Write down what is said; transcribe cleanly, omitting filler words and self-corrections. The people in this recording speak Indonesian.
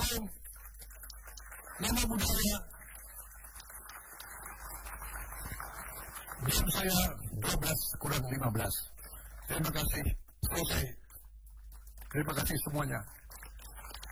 Assalamualaikum. Nama budaya. Jam saya 12 kurang 15. Terima kasih. Selesai. Terima kasih semuanya.